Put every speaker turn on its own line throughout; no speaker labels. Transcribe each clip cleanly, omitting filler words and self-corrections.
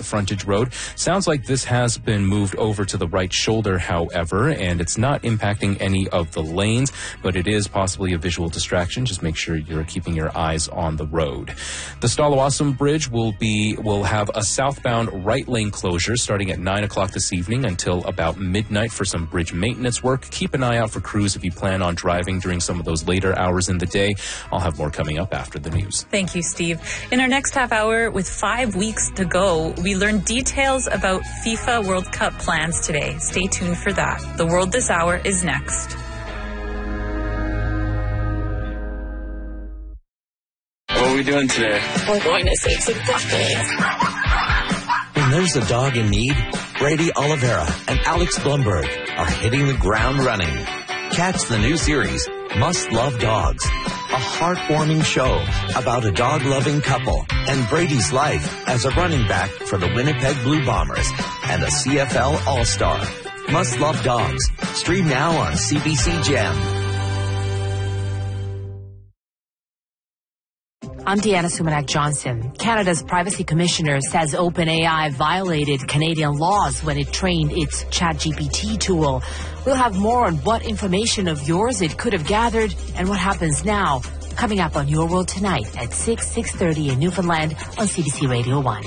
frontage road. Sounds like this has been moved over to the right shoulder, however, and it's not impacting any of the lanes, but it is possibly a visual distraction. Just make sure you're keeping your eyes on the road. The Stalawassam Bridge will have a southbound right lane closure starting at 9 o'clock this evening until about midnight for some bridge maintenance work. Keep an eye out for crews if you plan on driving during some of those later hours in the day. I'll have more coming up after the news.
Thank you, Steve. In our next half hour, with 5 weeks to go, we learn details about FIFA World Cup plans today. Stay tuned for that. The World This Hour is next.
What are we doing today?
We're going to save some ducklings.
When there's a dog in need, Brady Oliveira and Alex Blumberg are hitting the ground running. Catch the new series, Must Love Dogs, a heartwarming show about a dog-loving couple and Brady's life as a running back for the Winnipeg Blue Bombers and a CFL All-Star. Must Love Dogs. Stream now on CBC Gem.
I'm Deanna Sumanak-Johnson. Canada's Privacy Commissioner says OpenAI violated Canadian laws when it trained its ChatGPT tool. We'll have more on what information of yours it could have gathered and what happens now. Coming up on Your World Tonight at 6:30 in Newfoundland on CBC Radio 1.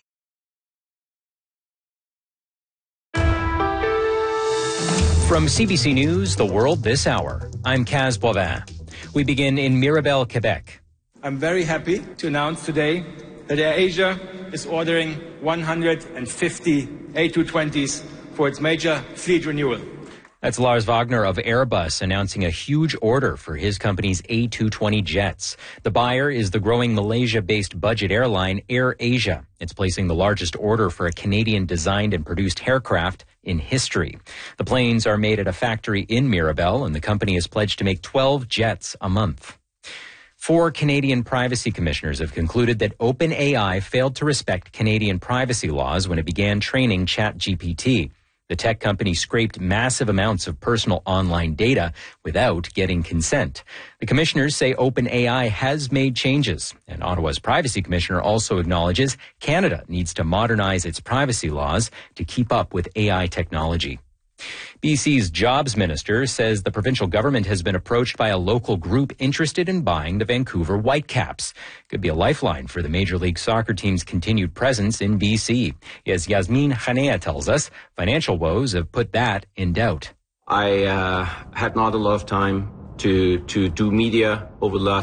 From CBC News, The World This Hour, I'm Kaz Boivin. We begin in Mirabel, Quebec.
I'm very happy to announce today that AirAsia is ordering 150 A220s for its major fleet renewal.
That's Lars Wagner of Airbus announcing a huge order for his company's A220 jets. The buyer is the growing Malaysia-based budget airline AirAsia. It's placing the largest order for a Canadian-designed and produced aircraft in history. The planes are made at a factory in Mirabel, and the company is pledged to make 12 jets a month. 4 Canadian privacy commissioners have concluded that OpenAI failed to respect Canadian privacy laws when it began training ChatGPT. The tech company scraped massive amounts of personal online data without getting consent. The commissioners say OpenAI has made changes, and Ottawa's privacy commissioner also acknowledges Canada needs to modernize its privacy laws to keep up with AI technology. BC's jobs minister says the provincial government has been approached by a local group interested in buying the Vancouver Whitecaps. Could be a lifeline for the Major League Soccer team's continued presence in BC. As Yasmin Hanea tells us, financial woes have put that in doubt.
I had not a lot of time to do media over the last